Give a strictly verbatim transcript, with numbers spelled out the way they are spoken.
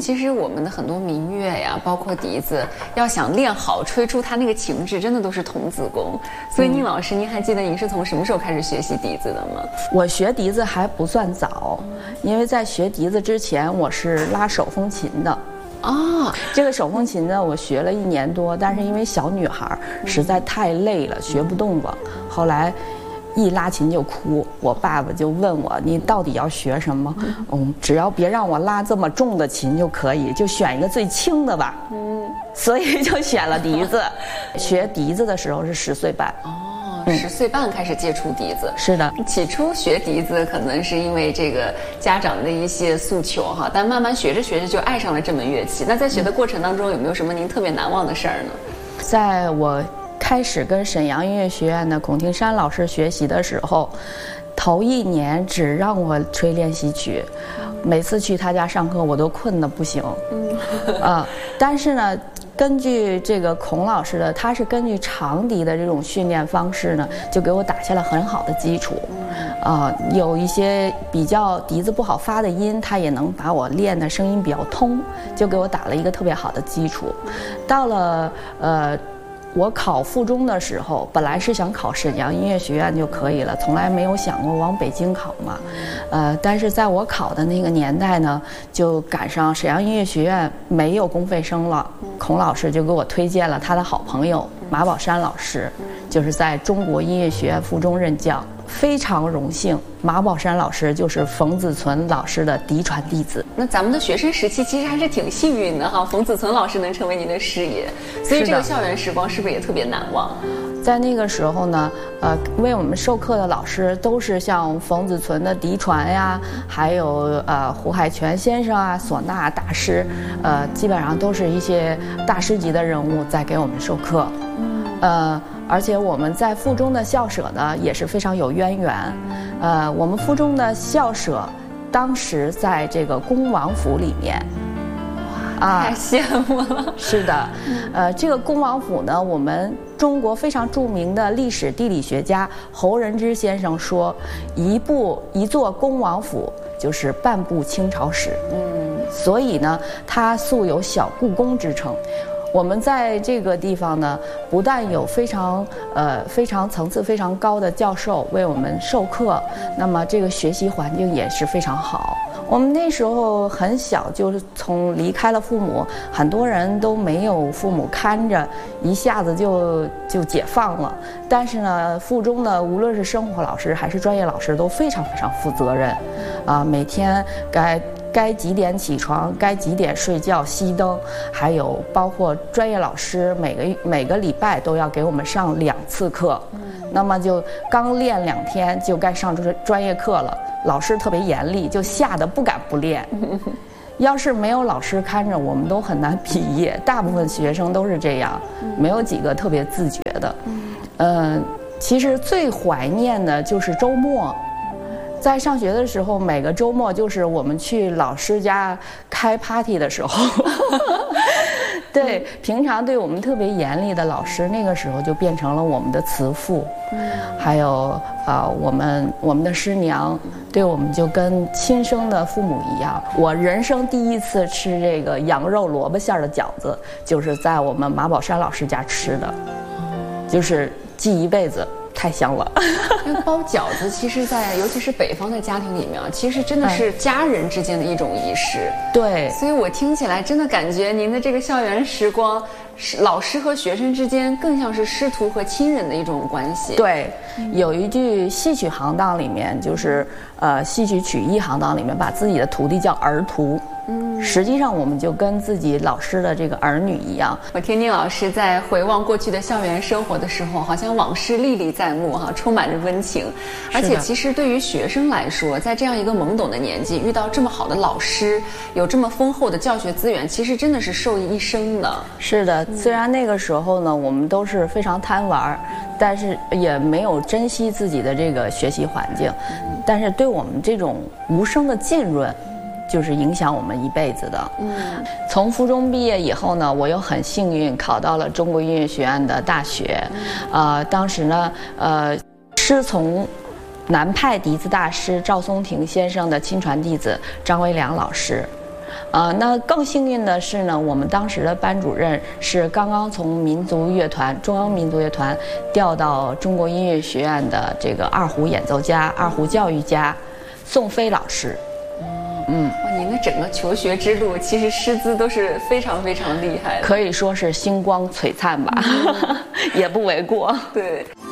其实我们的很多民乐呀，包括笛子，要想练好，吹出它那个情致，真的都是童子功。所以宁老师，您还记得您是从什么时候开始学习笛子的吗？ 我学笛子还不算早，因为在学笛子之前，我是拉手风琴的。 哦， 这个手风琴呢，我学了一年多，但是因为小女孩实在太累了，学不动了。后来一拉琴就哭，我爸爸就问我：“你到底要学什么？”嗯，只要别让我拉这么重的琴就可以，就选一个最轻的吧。嗯，所以就选了笛子。学笛子的时候是十岁半。 哦，十岁半开始接触笛子。 是的， 起初学笛子可能是因为这个家长的一些诉求哈，但慢慢学着学着就爱上了这门乐器。那在学的过程当中，有没有什么您特别难忘的事儿呢？ 在我开始跟沈阳音乐学院的孔庭山老师学习的时候，头一年只让我吹练习曲，每次去他家上课我都困得不行。嗯，啊，但是呢，根据这个孔老师的，他是根据长笛的这种训练方式呢，就给我打下了很好的基础。啊，有一些比较笛子不好发的音，他也能把我练的声音比较通，就给我打了一个特别好的基础。到了呃。我考附中的时候，本来是想考沈阳音乐学院就可以了，从来没有想过往北京考嘛。呃，但是在我考的那个年代呢，就赶上沈阳音乐学院没有公费生了，孔老师就给我推荐了他的好朋友马宝山老师，就是在中国音乐学院附中任教。非常荣幸，马宝山老师就是冯子存老师的嫡传弟子。 那咱们的学生时期其实还是挺幸运的哈，冯子存老师能成为您的师爷，所以这个校园时光是不是也特别难忘？ 在那个时候呢，呃，为我们授课的老师都是像冯子存的嫡传呀，还有呃胡海泉先生啊、唢呐大师，呃，基本上都是一些大师级的人物在给我们授课。呃，而且我们在附中的校舍呢也是非常有渊源。呃，我们附中的校舍当时在这个恭王府里面。 啊，太羡慕了。 是的，呃，这个恭王府呢，我们中国非常著名的历史地理学家侯仁之先生说，一部一座恭王府就是半部清朝史。嗯，所以呢，它素有小故宫之称。我们在这个地方呢，不但有非常呃非常层次非常高的教授为我们授课，那么这个学习环境也是非常好。我们那时候很小，就是从离开了父母，很多人都没有父母看着，一下子就就解放了。但是呢，附中的无论是生活老师还是专业老师都非常非常负责任，啊，每天该该几点起床，该几点睡觉，熄灯，还有包括专业老师每个每个礼拜都要给我们上两次课，那么就刚练两天就该上专专业课了。老师特别严厉，就吓得不敢不练。要是没有老师看着，我们都很难毕业。大部分学生都是这样，没有几个特别自觉的。嗯，其实最怀念的就是周末。在上学的时候，每个周末就是我们去老师家开 party 的时候。对，平常对我们特别严厉的老师，那个时候就变成了我们的慈父。还有啊、呃，我们我们的师娘对我们就跟亲生的父母一样。我人生第一次吃这个羊肉萝卜馅的饺子，就是在我们马宝山老师家吃的，就是记一辈子。太香了。 因为包饺子，其实在尤其是北方的家庭里面啊，其实真的是家人之间的一种仪式。 对， 所以我听起来真的感觉您的这个校园时光，是老师和学生之间更像是师徒和亲人的一种关系。 对，有一句戏曲行当里面，就是呃戏曲曲艺行当里面，把自己的徒弟叫儿徒。嗯，实际上我们就跟自己老师的这个儿女一样。 我听宁老师在回望过去的校园生活的时候，好像往事历历在目哈，充满着温情。而且其实对于学生来说，在这样一个懵懂的年纪，遇到这么好的老师，有这么丰厚的教学资源，其实真的是受益一生的。 是的，虽然那个时候呢，我们都是非常贪玩，但是也没有珍惜自己的这个学习环境，但是对我们这种无声的浸润，就是影响我们一辈子的。嗯，从附中毕业以后呢，我又很幸运考到了中国音乐学院的大学，呃，当时呢，呃，师从南派笛子大师赵松庭先生的亲传弟子张维良老师， 呃，那更幸运的是呢，我们当时的班主任是刚刚从民族乐团中央民族乐团调到中国音乐学院的这个二胡演奏家、二胡教育家宋飞老师。 嗯，哇，您的整个求学之路其实师资都是非常非常厉害的， 可以说是星光璀璨吧，也不为过。 对。